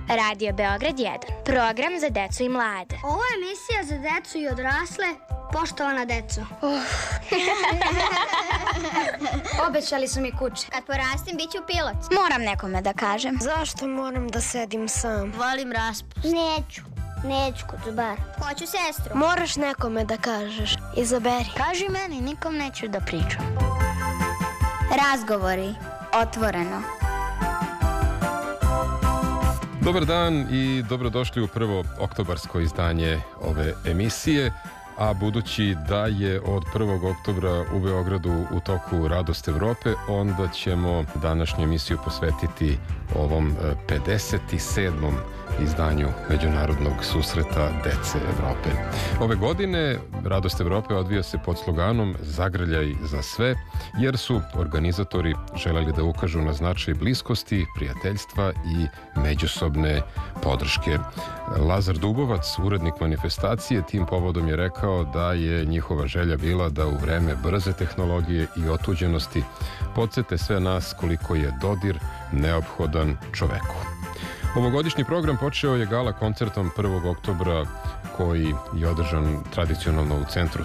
Radio Beograd 1. Program za decu i mlade. Ovo je emisija za decu i odrasle. Poštovana deco. Obećali su mi kuće. Kad porastim, bit ću pilot. Moram nekome da kažem. Zašto moram da sedim sam? Volim raspust. Neću kod zubara. Hoću sestru. Moraš nekome da kažeš. Izaberi. Kaži meni, nikom neću da pričam. Razgovori. Otvoreno. Dobar dan i dobrodošli u prvo oktobarsko izdanje ove emisije. A budući da je od 1. oktobra u Beogradu u toku Radost Evrope, onda ćemo današnju emisiju posvetiti ovom 57. izdanju Međunarodnog susreta dece Evrope. Ove godine Radost Evrope odvija se pod sloganom Zagrljaj za sve, jer su organizatori želeli da ukažu na značaj bliskosti, prijateljstva i međusobne podrške. Lazar Dubovac, urednik manifestacije, tim povodom je rekao da je njihova želja bila da u vreme brze tehnologije i otuđenosti podsete sve nas koliko je dodir neophodan čoveku. Ovogodišnji program počeo je gala koncertom 1. oktobra koji je održan tradicionalno u centru